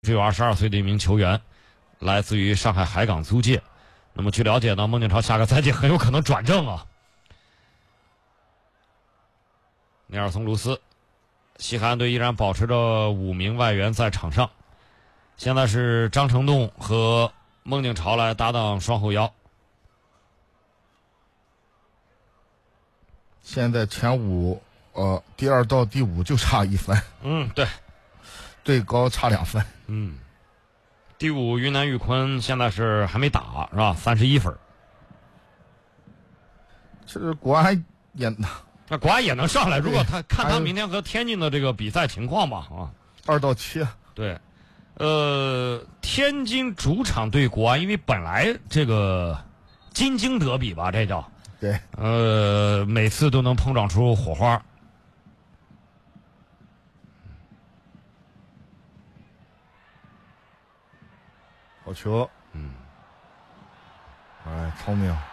只有22岁的一名球员，来自于上海海港租界。那么据了解呢，孟景超下个赛季很有可能转正啊。尼尔松·卢斯，西海岸队依然保持着5名外援在场上，现在是张成栋和孟景超来搭档双后腰。 现在前5，第2到第5就差1分。 对， 最高差2分。 第5云南玉坤现在是还没打是吧？31分。 这国安也那国安也能上来，如果他看他明天和天津的这个比赛情况吧 2到7。 对，天津主场对国安，因为本来这个京津德比吧，这叫对， 每次都能碰撞出火花。 好球，聪明。